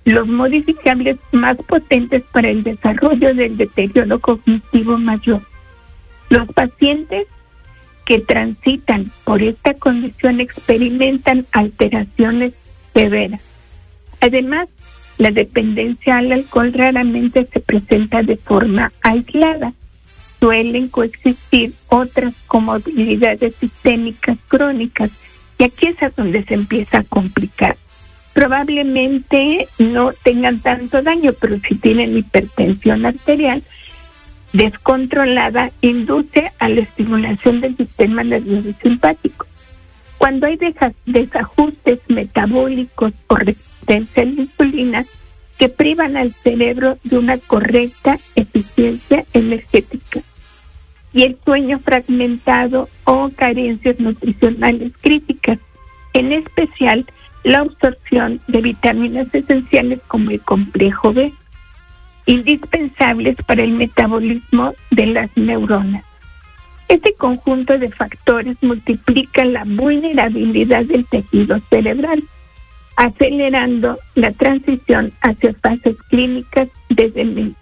los modificables más potentes para el desarrollo del deterioro cognitivo mayor. Los pacientes que transitan por esta condición experimentan alteraciones severas. Además, la dependencia al alcohol raramente se presenta de forma aislada. Suelen coexistir otras comorbilidades sistémicas crónicas, y aquí es a donde se empieza a complicar. Probablemente no tengan tanto daño, pero si tienen hipertensión arterial descontrolada, induce a la estimulación del sistema nervioso simpático. Cuando hay desajustes metabólicos o resistencia a la insulina que privan al cerebro de una correcta eficiencia energética, y el sueño fragmentado o carencias nutricionales críticas, en especial la absorción de vitaminas esenciales como el complejo B, indispensables para el metabolismo de las neuronas. Este conjunto de factores multiplica la vulnerabilidad del tejido cerebral, acelerando la transición hacia fases clínicas de demencia.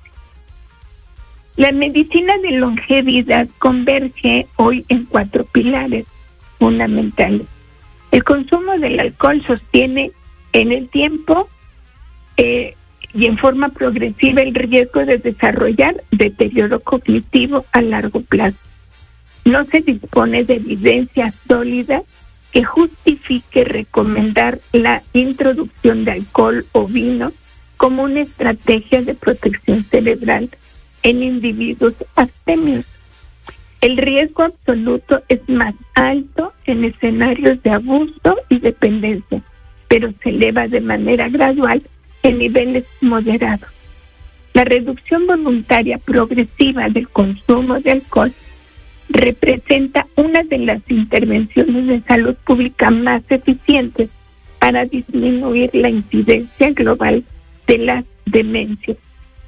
La medicina de longevidad converge hoy en 4 pilares fundamentales. El consumo del alcohol sostiene en el tiempo y en forma progresiva el riesgo de desarrollar deterioro cognitivo a largo plazo. No se dispone de evidencia sólida que justifique recomendar la introducción de alcohol o vino como una estrategia de protección cerebral en individuos abstemios. El riesgo absoluto es más alto en escenarios de abuso y dependencia, pero se eleva de manera gradual en niveles moderados. La reducción voluntaria progresiva del consumo de alcohol representa una de las intervenciones de salud pública más eficientes para disminuir la incidencia global de las demencias.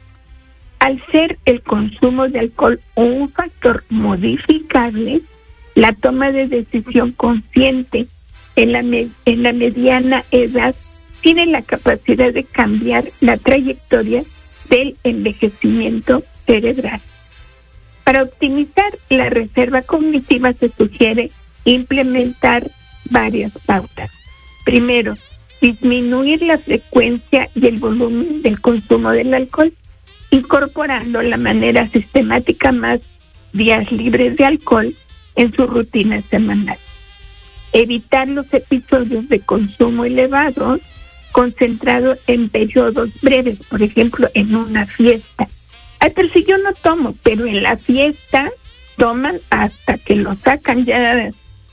Al ser el consumo de alcohol un factor modificable, la toma de decisión consciente en la mediana edad tiene la capacidad de cambiar la trayectoria del envejecimiento cerebral. Para optimizar la reserva cognitiva se sugiere implementar varias pautas. Primero, disminuir la frecuencia y el volumen del consumo del alcohol, incorporando la manera sistemática más días libres de alcohol en su rutina semanal. Evitar los episodios de consumo elevado concentrado en periodos breves, por ejemplo, en una fiesta. Ay, pero si yo no tomo, pero en la fiesta toman hasta que lo sacan ya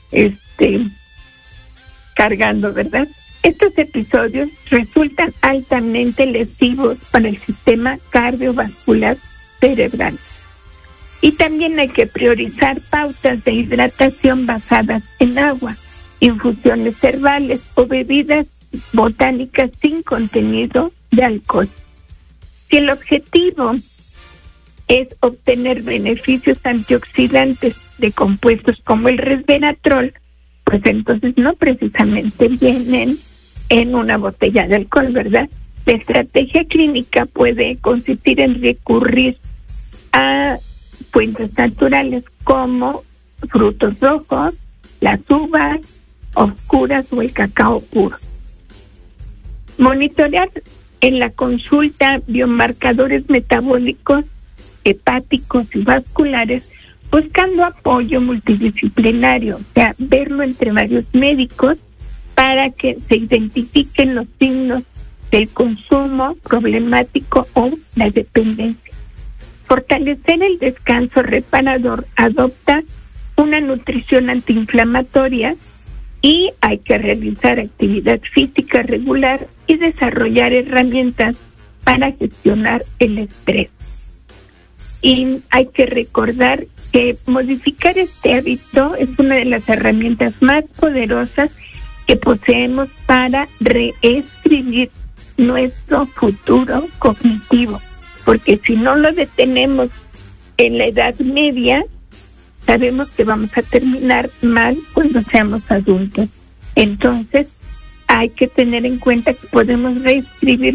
cargando, ¿verdad? Estos episodios resultan altamente lesivos para el sistema cardiovascular cerebral. Y también hay que priorizar pautas de hidratación basadas en agua, infusiones herbales o bebidas botánicas sin contenido de alcohol. Si el objetivo es obtener beneficios antioxidantes de compuestos como el resveratrol, pues entonces no precisamente vienen en una botella de alcohol, ¿verdad? La estrategia clínica puede consistir en recurrir a fuentes naturales como frutos rojos, las uvas oscuras o el cacao puro. Monitorear en la consulta biomarcadores metabólicos, hepáticos y vasculares, buscando apoyo multidisciplinario, o sea, verlo entre varios médicos para que se identifiquen los signos del consumo problemático o la dependencia. Fortalecer el descanso reparador, adopta una nutrición antiinflamatoria y hay que realizar actividad física regular y desarrollar herramientas para gestionar el estrés. Y hay que recordar que modificar este hábito es una de las herramientas más poderosas que poseemos para reescribir nuestro futuro cognitivo, porque si no lo detenemos en la edad media, sabemos que vamos a terminar mal cuando seamos adultos. Entonces, hay que tener en cuenta que podemos reescribir